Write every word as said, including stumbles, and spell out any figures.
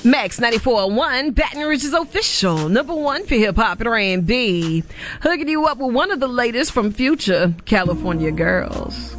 Max ninety-four point one, Baton Rouge's official number one for hip-hop and R and B. Hooking you up with one of the latest from Future, California Girls.